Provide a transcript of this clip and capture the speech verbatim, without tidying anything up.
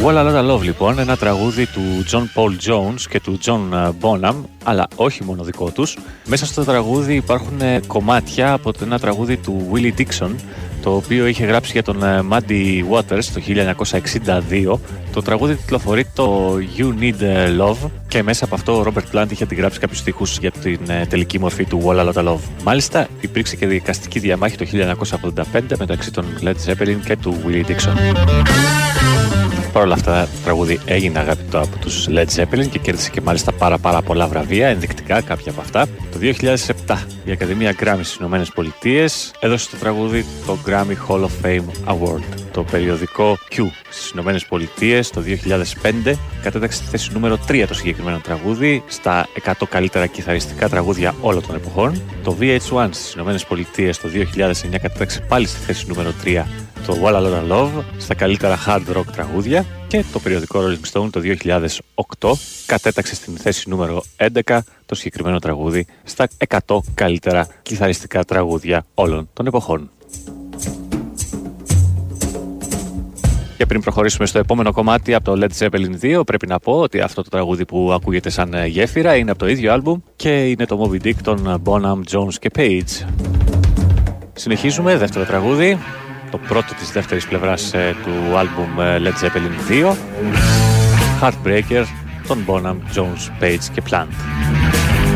What a Lotta Love λοιπόν, ένα τραγούδι του John Paul Jones και του John Bonham, αλλά όχι μόνο δικό τους. Μέσα στο τραγούδι υπάρχουν κομμάτια από ένα τραγούδι του Willie Dixon, το οποίο είχε γράψει για τον Muddy Waters το χίλια εννιακόσια εξήντα δύο. Το τραγούδι τιτλοφορεί το You Need Love και μέσα από αυτό ο Robert Plant είχε αντιγράψει κάποιους στίχους για την τελική μορφή του What a Lotta Love. Μάλιστα υπήρξε και δικαστική διαμάχη το χίλια εννιακόσια ογδόντα πέντε μεταξύ των Led Zeppelin και του Willie Dixon. Παρ' όλα αυτά, το τραγούδι έγινε αγαπητό από τους Led Zeppelin και κέρδισε και μάλιστα πάρα πάρα πολλά βραβεία, ενδεικτικά κάποια από αυτά. Το δύο χιλιάδες επτά η Ακαδημία Grammy στις Ηνωμένες Πολιτείες έδωσε στο τραγούδι το Grammy Hall of Fame Award. Το περιοδικό Q στις Ηνωμένες Πολιτείες το δύο χιλιάδες πέντε κατέταξε στη θέση νούμερο τρία το συγκεκριμένο τραγούδι στα εκατό καλύτερα κιθαριστικά τραγούδια όλων των εποχών. Το βι έιτς βαν στις Ηνωμένες Πολιτείες το δύο χιλιάδες εννιά κατέταξε πάλι στη θέση νούμερο τρία το What a Lotta Love στα καλύτερα hard rock τραγούδια και το περιοδικό Rolling Stone το δύο χιλιάδες οκτώ κατέταξε στην θέση νούμερο έντεκα το συγκεκριμένο τραγούδι στα εκατό καλύτερα κιθαριστικά τραγούδια όλων των εποχών. Και πριν προχωρήσουμε στο επόμενο κομμάτι από το Led Zeppelin δύο, πρέπει να πω ότι αυτό το τραγούδι που ακούγεται σαν γέφυρα είναι από το ίδιο άλμπουμ και είναι το Moby Dick των Bonham, Jones και Page. Συνεχίζουμε, δεύτερο τραγούδι, το πρώτο της δεύτερης πλευράς του άλμπουμ Led Zeppelin δύο, Heartbreaker των Bonham, Jones, Page και Plant.